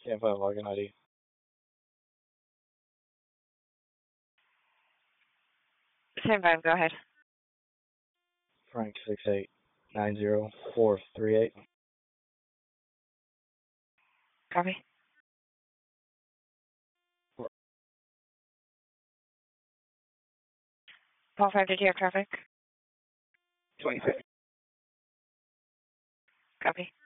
Can't find login ID. Same time, go ahead. Frank 6890438. Copy. Paul 5, did you have traffic? 26. Copy.